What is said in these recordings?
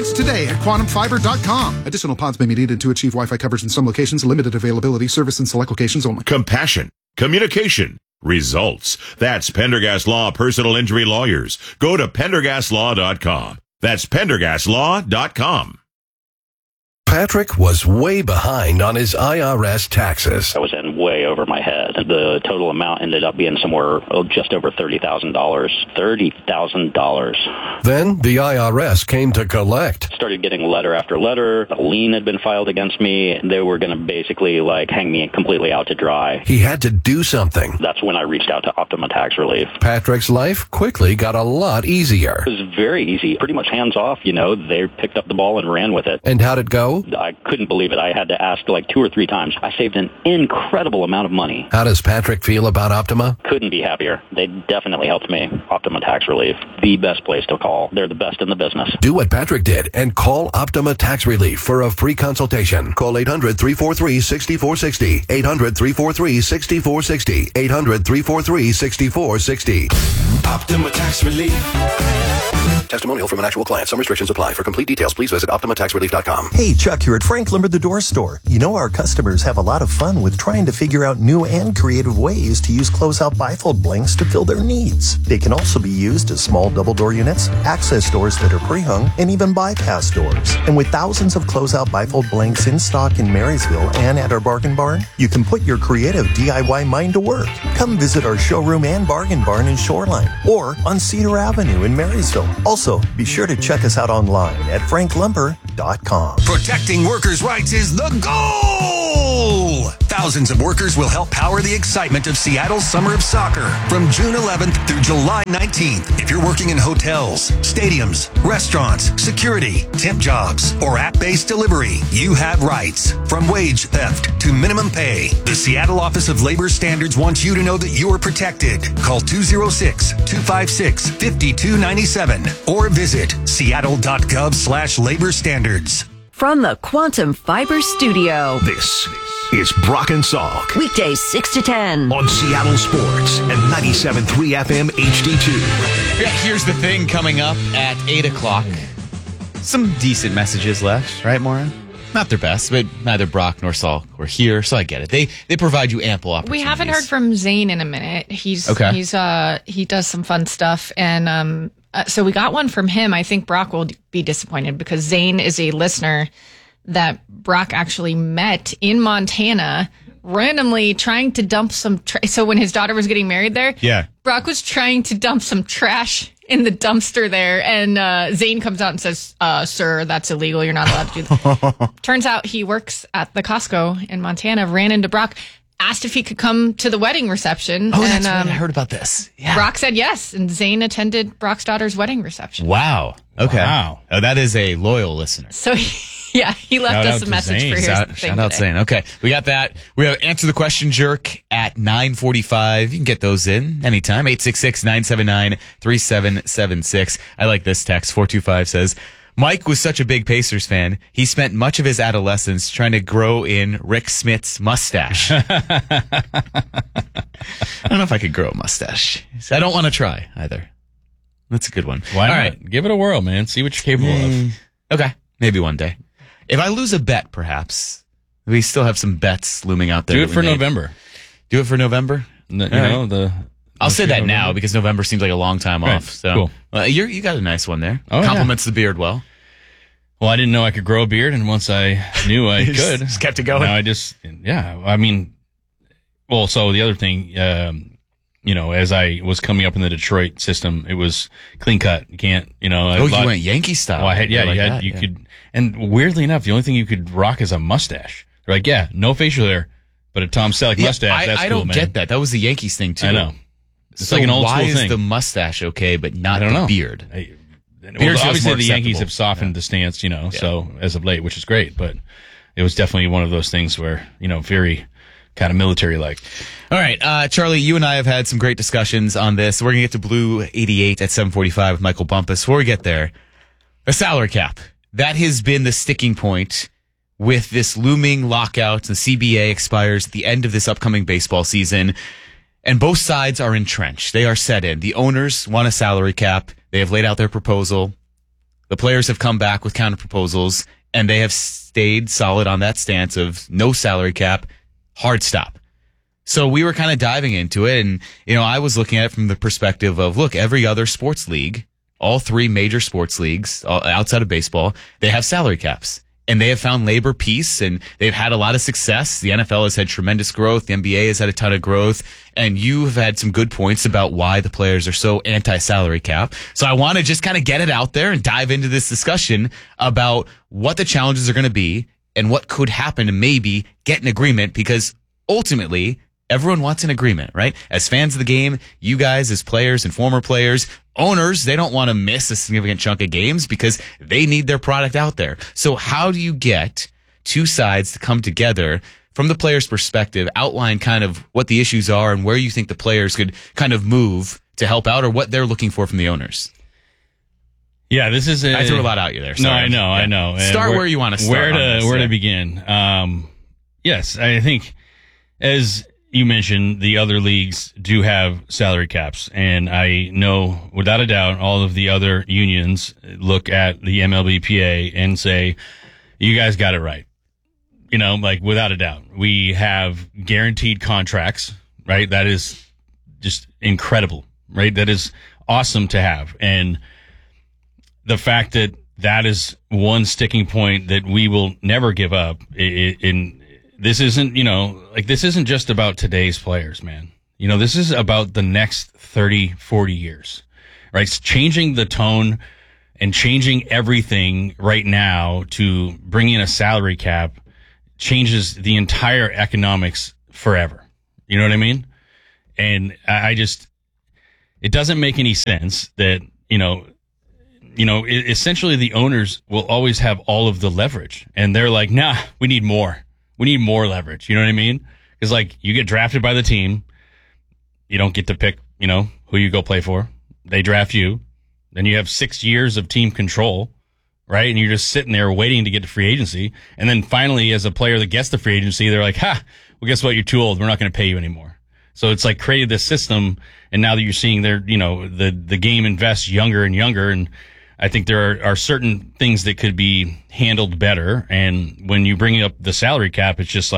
pods today at quantumfiber.com. Additional pods may be needed to achieve Wi-Fi coverage in some locations. Limited availability. Service in select locations only. Compassion. Communication. Results. That's Pendergast Law Personal Injury Lawyers. Go to PendergastLaw.com. That's PendergastLaw.com. Patrick was way behind on his IRS taxes. I was in way over my head. The total amount ended up being somewhere just over $30,000. $30,000. Then the IRS came to collect. Started getting letter after letter. A lien had been filed against me. They were going to basically hang me completely out to dry. He had to do something. That's when I reached out to Optima Tax Relief. Patrick's life quickly got a lot easier. It was very easy. Pretty much hands off, They picked up the ball and ran with it. And how'd it go? I couldn't believe it. I had to ask 2 or 3 times. I saved an incredible amount of money. How does Patrick feel about Optima? Couldn't be happier. They definitely helped me. Optima Tax Relief, the best place to call. They're the best in the business. Do what Patrick did and call Optima Tax Relief for a free consultation. Call 800-343-6460. 800-343-6460. 800-343-6460. Optima Tax Relief. Testimonial from an actual client. Some restrictions apply. For complete details, please visit OptimaTaxRelief.com. Hey, Chuck here at Frank Lumber, the door store. Our customers have a lot of fun with trying to figure out new and creative ways to use closeout bifold blanks to fill their needs. They can also be used as small double door units, access doors that are pre-hung, and even bypass doors. And with thousands of closeout bifold blanks in stock in Marysville and at our bargain barn, you can put your creative DIY mind to work. Come visit our showroom and bargain barn in Shoreline or on Cedar Avenue in Marysville. Also, be sure to check us out online at franklumber.com. Protecting workers' rights is the goal! Thousands of workers will help power the excitement of Seattle's Summer of Soccer from June 11th through July 19th. If you're working in hotels, stadiums, restaurants, security, temp jobs, or app-based delivery, you have rights. From wage theft to minimum pay, the Seattle Office of Labor Standards wants you to know that you are protected. Call 206-256-5297 or visit seattle.gov/labor standards. From the Quantum Fiber Studio, This is Brock and Salk weekdays 6 to 10. on Seattle Sports and 97.3 FM HD2. Yeah, here's the thing coming up at 8 o'clock. Some decent messages left, right, Maura? Not their best, but neither Brock nor Salk were here, so I get it. They provide you ample opportunities. We haven't heard from Zane in a minute. He does some fun stuff, and so we got one from him. I think Brock will be disappointed because Zane is a listener that Brock actually met in Montana, randomly trying to dump some so when his daughter was getting married there, Brock was trying to dump some trash in the dumpster there, and Zane comes out and says, sir, that's illegal. You're not allowed to do that. Turns out he works at the Costco in Montana, ran into Brock, asked if he could come to the wedding reception. Oh, that's right. I heard about this. Yeah. Brock said yes, and Zane attended Brock's daughter's wedding reception. Wow. Okay. Wow. Oh, that is a loyal listener. So, he left us a message for his thing Shout out today. Zane. Okay, we got that. We have Answer the Question Jerk at 9:45. You can get those in anytime. 866-979-3776. I like this text. 425 says, Mike was such a big Pacers fan, he spent much of his adolescence trying to grow in Rick Smith's mustache. I don't know if I could grow a mustache. I don't want to try either. That's a good one. Why All not? right. Give it a whirl, man. See what you're capable of. Okay. Maybe one day. If I lose a bet, perhaps. We still have some bets looming out there. Do it for November. Do it for November? I'll say that now because November seems like a long time off. So cool. You got a nice one there. Oh, compliments the beard well. Well, I didn't know I could grow a beard, and once I knew I could, just kept it going. Now so the other thing, as I was coming up in the Detroit system, it was clean cut. You can't, you went Yankee style. Well, you could, and weirdly enough, the only thing you could rock is a mustache. They're like, no facial hair, but a Tom Selleck mustache. That's I cool, don't man. get that. That was the Yankees thing too. I know. It's so like an old why school is thing. the mustache okay, but not the beard? Obviously, the Yankees have softened the stance, so as of late, which is great. But it was definitely one of those things where, very kind of military-like. All right, Charlie, you and I have had some great discussions on this. We're going to get to Blue 88 at 7:45 with Michael Bumpus. Before we get there, the salary cap. That has been the sticking point with this looming lockout. The CBA expires at the end of this upcoming baseball season, and both sides are entrenched. They are set in. The owners want a salary cap. They have laid out their proposal. The players have come back with counter proposals, and they have stayed solid on that stance of no salary cap, hard stop. So we were kind of diving into it, and I was looking at it from the perspective of, look, every other sports league, all 3 major sports leagues outside of baseball, they have salary caps. And they have found labor peace, and they've had a lot of success. The NFL has had tremendous growth. The NBA has had a ton of growth. And you have had some good points about why the players are so anti-salary cap. So I want to just kind of get it out there and dive into this discussion about what the challenges are going to be and what could happen to maybe get an agreement, because ultimately everyone wants an agreement, right? As fans of the game, you guys as players and former players, owners, they don't want to miss a significant chunk of games because they need their product out there. So how do you get two sides to come together from the player's perspective, outline kind of what the issues are and where you think the players could kind of move to help out, or what they're looking for from the owners? Yeah, this is I threw a lot at you there. Sorry. No, I know. Start where you want to start. Where to begin? Yes, I think, as you mentioned, the other leagues do have salary caps, and I know without a doubt all of the other unions look at the MLBPA and say, you guys got it right. Without a doubt. We have guaranteed contracts, right? That is just incredible, right? That is awesome to have. And the fact that that is one sticking point that we will never give up this isn't, this isn't just about today's players, man. This is about the next 30, 40 years, right? It's changing the tone and changing everything right now to bring in a salary cap changes the entire economics forever. You know what I mean? And it doesn't make any sense that, essentially the owners will always have all of the leverage, and they're like, nah, we need more. We need more leverage. You know what I mean? Because you get drafted by the team. You don't get to pick, who you go play for. They draft you. Then you have 6 years of team control, right? And you're just sitting there waiting to get to free agency. And then finally, as a player that gets the free agency, they're like, well, guess what? You're too old. We're not going to pay you anymore. So it's created this system. And now that you're seeing the game invests younger and younger. And I think there are certain things that could be handled better. And when you bring up the salary cap, it's just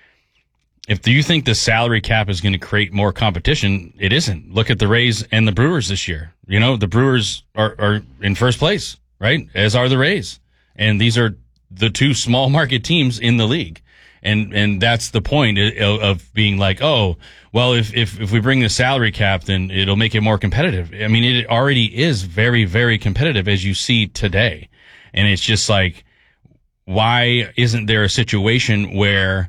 if you think the salary cap is going to create more competition, it isn't. Look at the Rays and the Brewers this year. The Brewers are in first place, right? As are the Rays. And these are the two small market teams in the league. And that's the point of being if we bring the salary cap, then it'll make it more competitive. I mean, it already is very, very competitive, as you see today. And it's just why isn't there a situation where,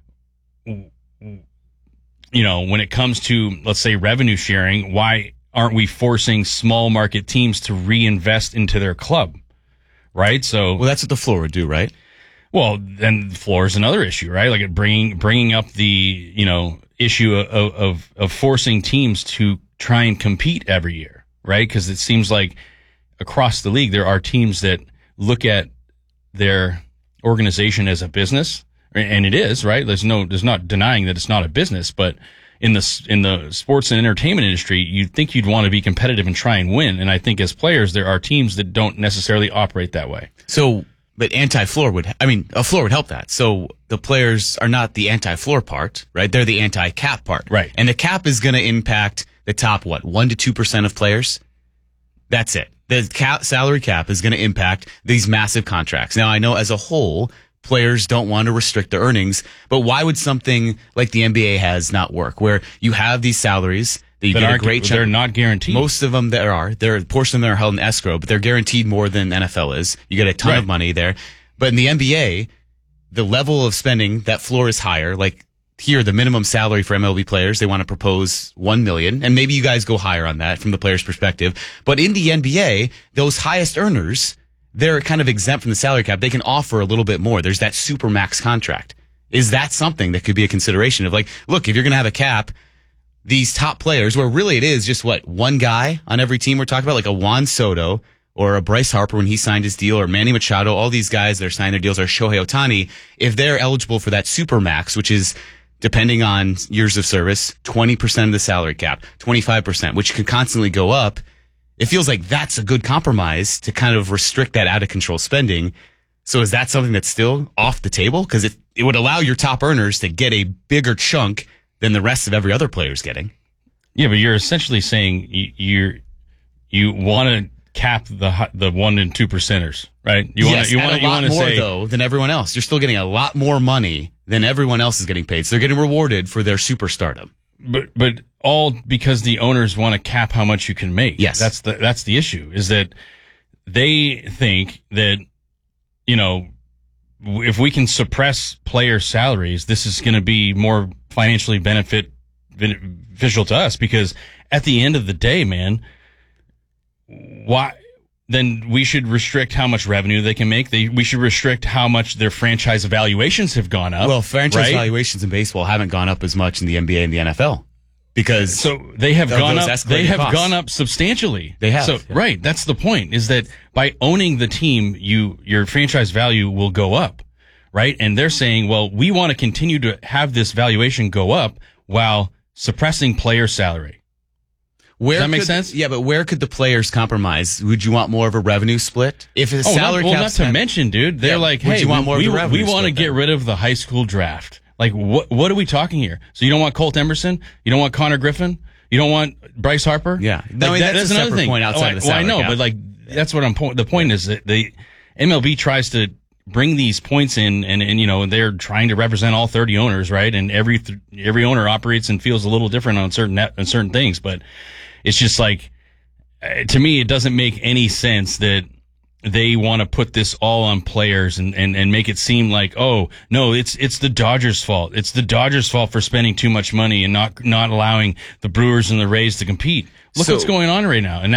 when it comes to, let's say, revenue sharing, why aren't we forcing small market teams to reinvest into their club? Right? So, that's what the floor would do, right? Well, then the floor is another issue, right? Bringing up the, issue of forcing teams to try and compete every year, right? Because it seems like across the league, there are teams that look at their organization as a business, and it is, right? There's not denying that it's not a business, but in the sports and entertainment industry, you'd think you'd want to be competitive and try and win. And I think as players, there are teams that don't necessarily operate that way. But a floor would help that. So the players are not the anti-floor part, right? They're the anti-cap part. Right. And the cap is going to impact the top, 1 to 2% of players? That's it. The salary cap is going to impact these massive contracts. Now, I know as a whole, players don't want to restrict their earnings, but why would something like the NBA has not work, where you have these salaries that you get a great chunk? They're not guaranteed. Most of them a portion of them are held in escrow, but they're guaranteed more than NFL is. You get a ton of money there. But in the NBA, the level of spending, that floor is higher. Here, the minimum salary for MLB players, they want to propose $1 million, and maybe you guys go higher on that from the player's perspective. But in the NBA, those highest earners, they're kind of exempt from the salary cap. They can offer a little bit more. There's that super max contract. Is that something that could be a consideration of look, if you're going to have a cap, these top players, where really it is just one guy on every team we're talking about, like a Juan Soto or a Bryce Harper when he signed his deal, or Manny Machado, all these guys that are signing their deals, or Shohei Ohtani, if they're eligible for that super max, which is, depending on years of service, 20% of the salary cap, 25%, which can constantly go up. It feels like that's a good compromise to kind of restrict that out of control spending. So is that something that's still off the table? Because it would allow your top earners to get a bigger chunk than the rest of every other player's getting. Yeah, but you're essentially saying you want to cap the 1 and 2 percenters, right? You want to more say though than everyone else. You're still getting a lot more money than everyone else is getting paid. So they're getting rewarded for their superstardom. But all because the owners want to cap how much you can make. Yes, that's the issue. Is that they think that, you know, if we can suppress player salaries, this is going to be more financially beneficial to us, because at the end of the day, man, why then we should restrict how much revenue they can make. We should restrict how much their franchise valuations have gone up. Well, franchise valuations in baseball haven't gone up as much in the NBA and the NFL because they have gone up. They have gone up substantially. They have. So right, that's the point. Is that by owning the team, your franchise value will go up, right? And they're saying, well, we want to continue to have this valuation go up while suppressing player salary. Does that make sense? Yeah, but where could the players compromise? Would you want more of a revenue split? If a salary cap, not to mention, dude, they're like, hey, we want to get rid of the high school draft. Like, what are we talking here? So you don't want Colt Emerson? You don't want Connor Griffin? You don't want Bryce Harper? Yeah, no, like, that's another thing. Point outside of the salary I know, cap. but like that's what I'm. The point is that the MLB tries to bring these points in, and you know, they're trying to represent all 30 owners, right? And every owner operates and feels a little different on certain things, but it's just like, to me, it doesn't make any sense that they want to put this all on players and make it seem like, oh no, it's the Dodgers' fault. It's the Dodgers' fault for spending too much money and not allowing the Brewers and the Rays to compete. Look what's going on right now. And